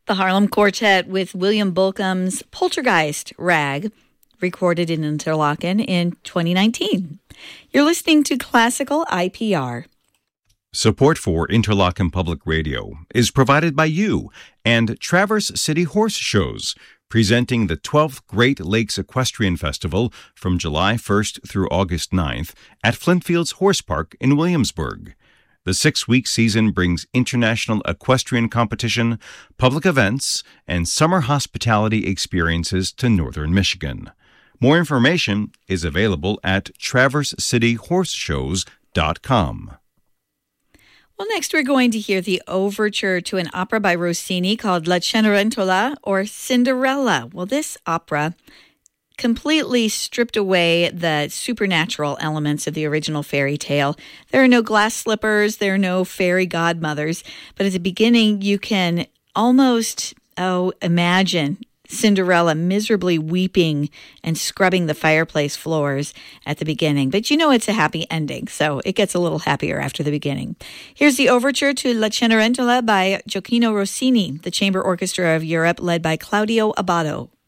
The Harlem Quartet with William Bolcom's Poltergeist Rag, recorded in Interlaken in 2019. You're listening to Classical IPR. Support for Interlaken Public Radio is provided by you and Traverse City Horse Shows, presenting the 12th Great Lakes Equestrian Festival from July 1st through August 9th at Flintfields Horse Park in Williamsburg. The 6-week season brings international equestrian competition, public events, and summer hospitality experiences to northern Michigan. More information is available at traversecityhorseshows.com. Well, next we're going to hear the overture to an opera by Rossini called La Cenerentola, or Cinderella. Well, this opera completely stripped away the supernatural elements of the original fairy tale. There are no glass slippers, there are no fairy godmothers, but at the beginning you can almost, imagine Cinderella miserably weeping and scrubbing the fireplace floors at the beginning. But you know it's a happy ending, so it gets a little happier after the beginning. Here's the overture to La Cenerentola by Gioacchino Rossini, the Chamber Orchestra of Europe led by Claudio Abbado.